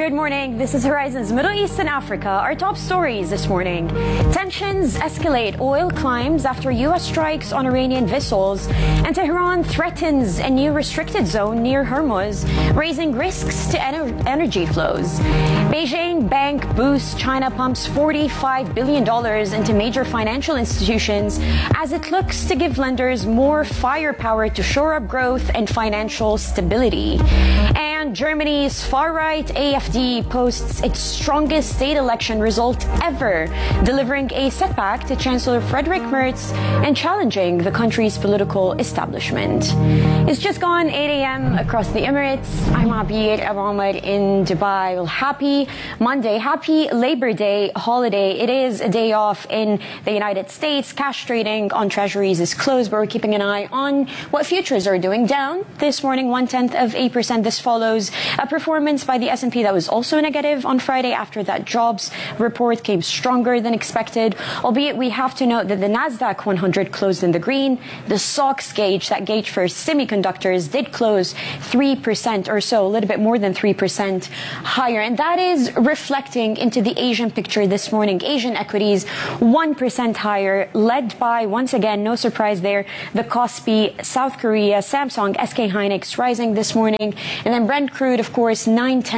Good morning. This is Horizon's Middle East and Africa. Our top stories this morning. Tensions escalate. Oil climbs after U.S. strikes on Iranian vessels. And Tehran threatens a new restricted zone near Hormuz, raising risks to energy flows. Beijing Bank boosts. China pumps $45 billion into major financial institutions as it looks to give lenders more firepower to shore up growth and financial stability. And Germany's far-right AfD posts its strongest state election result ever, delivering a setback to Chancellor Friedrich Merz and challenging the country's political establishment. It's just gone 8 a.m. across the Emirates. I'm Abir Ahmed in Dubai. Well, happy Monday, happy Labor Day holiday. It is a day off in the United States. Cash trading on treasuries is closed, but we're keeping an eye on what futures are doing. Down this morning, 0.1%. This follows a performance by the S&P that was also negative on Friday after that jobs report came stronger than expected. Albeit we have to note that the Nasdaq 100 closed in the green. The SOX gauge, that gauge for semiconductors, did close 3% or so, a little bit more than 3% higher. And that is reflecting into the Asian picture this morning. Asian equities 1% higher, led by, once again, no surprise there, the Kospi, South Korea, Samsung, SK Hynix rising this morning. And then Brent crude, of course,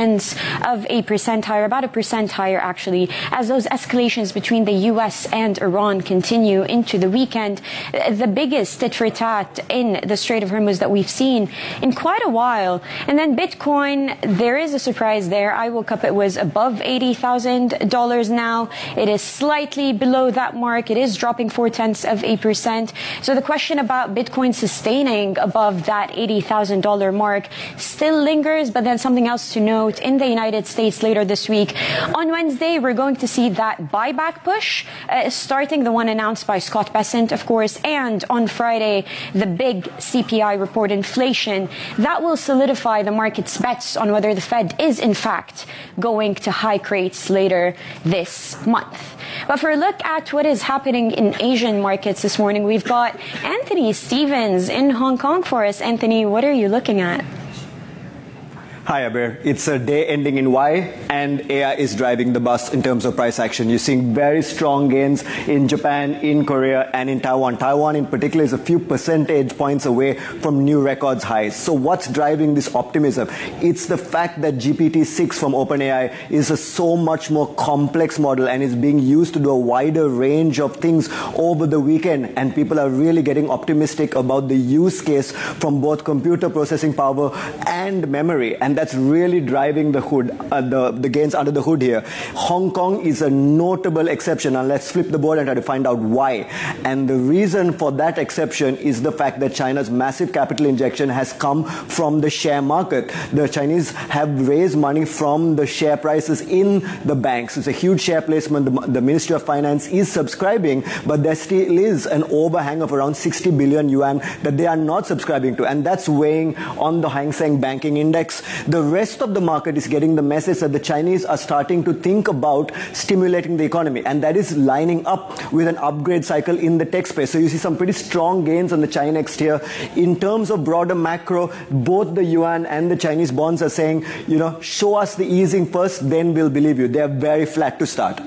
0.9% higher, about 1% higher actually, as those escalations between the U.S. and Iran continue into the weekend. The biggest tit for tat in the Strait of Hormuz that we've seen in quite a while. And then Bitcoin, there is a surprise there. I woke up, it was above $80,000 now. It is slightly below that mark. It is dropping 0.4%. So the question about Bitcoin sustaining above that $80,000 mark still lingers, but then something else to note in the United States later this week. On Wednesday, we're going to see that buyback push, starting the one announced by Scott Bessent, of course, and on Friday, the big CPI report, inflation. That will solidify the market's bets on whether the Fed is, in fact, going to hike rates later this month. But for a look at what is happening in Asian markets this morning, we've got Anthony Stevens in Hong Kong for us. Anthony, what are you looking at? Hi, Abir. It's a day ending in Y, and AI is driving the bus in terms of price action. You're seeing very strong gains in Japan, in Korea, and in Taiwan. Taiwan, in particular, is a few percentage points away from new records highs. So what's driving this optimism? It's the fact that GPT-6 from OpenAI is a so much more complex model and is being used to do a wider range of things over the weekend. And people are really getting optimistic about the use case from both computer processing power and memory. And that's really driving the hood, the gains under the hood here. Hong Kong is a notable exception, and let's flip the board and try to find out why. And the reason for that exception is the fact that China's massive capital injection has come from the share market. The Chinese have raised money from the share prices in the banks. It's a huge share placement. The Ministry of Finance is subscribing, but there still is an overhang of around 60 billion yuan that they are not subscribing to, and that's weighing on the Hang Seng Banking Index. The rest of the market is getting the message that the Chinese are starting to think about stimulating the economy, and that is lining up with an upgrade cycle in the tech space. So you see some pretty strong gains on the Chinex here. In terms of broader macro, both the yuan and the Chinese bonds are saying, show us the easing first, then we'll believe you. They're very flat to start.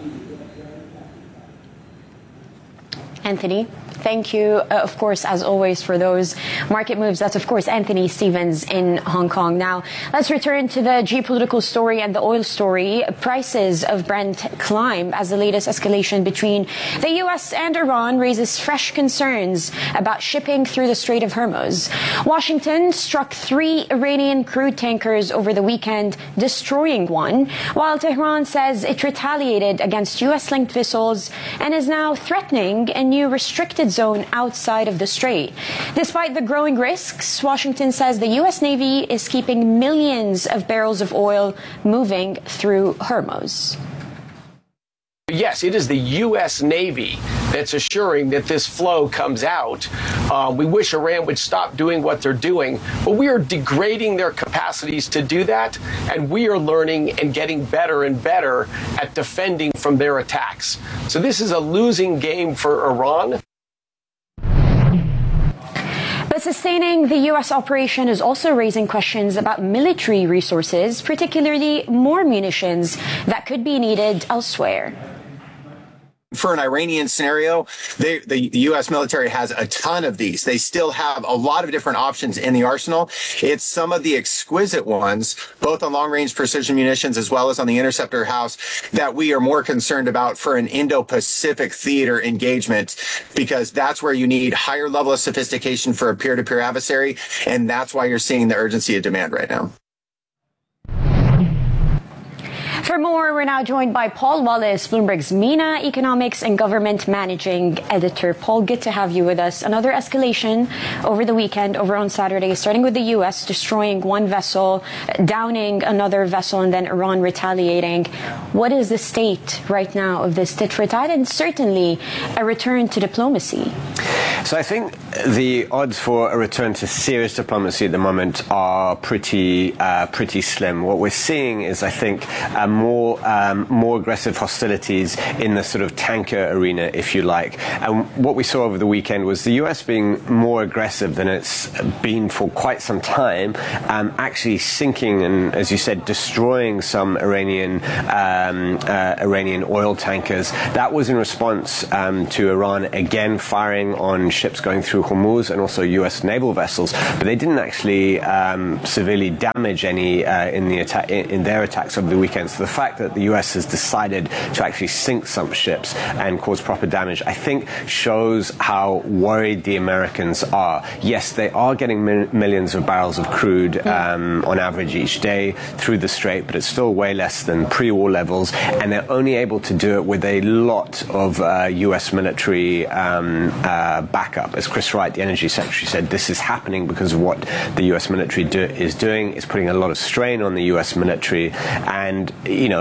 Anthony, thank you, of course, as always, for those market moves. That's, of course, Anthony Stevens in Hong Kong. Now, let's return to the geopolitical story and the oil story. Prices of Brent climb as the latest escalation between the U.S. and Iran raises fresh concerns about shipping through the Strait of Hormuz. Washington struck 3 Iranian crude tankers over the weekend, destroying one, while Tehran says it retaliated against U.S.-linked vessels and is now threatening a new restricted zone outside of the strait. Despite the growing risks, Washington says the U.S. Navy is keeping millions of barrels of oil moving through Hormuz. Yes, it is the U.S. Navy that's assuring that this flow comes out. We wish Iran would stop doing what they're doing, but we are degrading their capacities to do that, and we are learning and getting better and better at defending from their attacks. So this is a losing game for Iran. But sustaining the U.S. operation is also raising questions about military resources, particularly more munitions that could be needed elsewhere. For an Iranian scenario, the U.S. military has a ton of these. They still have a lot of different options in the arsenal. It's some of the exquisite ones, both on long-range precision munitions as well as on the interceptor house, that we are more concerned about for an Indo-Pacific theater engagement, because that's where you need higher level of sophistication for a peer-to-peer adversary, and that's why you're seeing the urgency of demand right now. For more, we're now joined by Paul Wallace, Bloomberg's MENA Economics and Government Managing Editor. Paul, good to have you with us. Another escalation over the weekend, over on Saturday, starting with the U.S. destroying one vessel, downing another vessel, and then Iran retaliating. What is the state right now of this tit for tat, and certainly a return to diplomacy? So I think the odds for a return to serious diplomacy at the moment are pretty slim. What we're seeing is, I think, more aggressive hostilities in the sort of tanker arena, if you like. And what we saw over the weekend was the U.S. being more aggressive than it's been for quite some time, actually sinking and, as you said, destroying some Iranian oil tankers. That was in response to Iran again firing on ships going through Hormuz and also U.S. naval vessels, but they didn't actually severely damage any in their attacks over the weekend. So the fact that the U.S. has decided to actually sink some ships and cause proper damage, I think, shows how worried the Americans are. Yes, they are getting millions of barrels of crude on average each day through the Strait, but it's still way less than pre-war levels, and they're only able to do it with a lot of U.S. military backup. As Chris Wright, the Energy Secretary, said, this is happening because of what the U.S. military is doing. It's putting a lot of strain on the U.S. military, and